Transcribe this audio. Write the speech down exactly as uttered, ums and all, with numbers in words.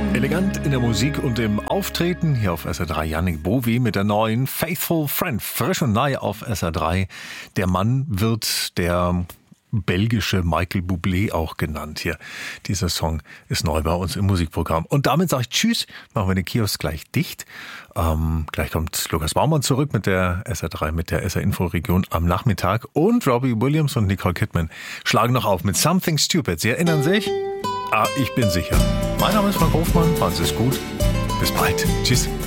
Elegant in der Musik und im Auftreten hier auf S R drei Yannick Bovy mit der neuen Faithful Friend, frisch und neu auf S R drei. Der Mann wird der belgische Michael Bublé auch genannt hier. Dieser Song ist neu bei uns im Musikprogramm. Und damit sage ich Tschüss, machen wir den Kiosk gleich dicht. Ähm, gleich kommt Lukas Baumann zurück mit der S R drei, mit der S R Info Region am Nachmittag. Und Robbie Williams und Nicole Kidman schlagen noch auf mit Something Stupid. Sie erinnern sich? Ah, ich bin sicher. Mein Name ist Frank Hofmann. Machen Sie es gut. Bis bald. Tschüss.